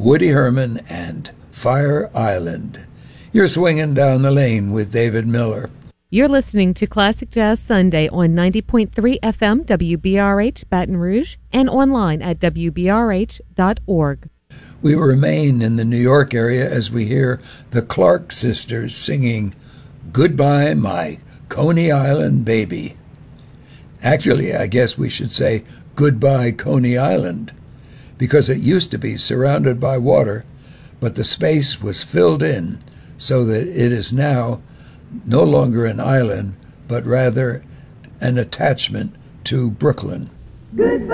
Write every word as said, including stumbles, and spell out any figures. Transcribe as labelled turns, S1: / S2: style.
S1: Woody Herman and Fire Island. You're swinging down the lane with David Miller.
S2: You're listening to Classic Jazz Sunday on ninety point three F M W B R H Baton Rouge and online at W B R H dot org.
S1: We remain in the New York area as we hear the Clark sisters singing Goodbye, My Coney Island Baby. Actually, I guess we should say Goodbye, Coney Island, because it used to be surrounded by water, but the space was filled in so that it is now no longer an island, but rather an attachment to Brooklyn. Goodbye.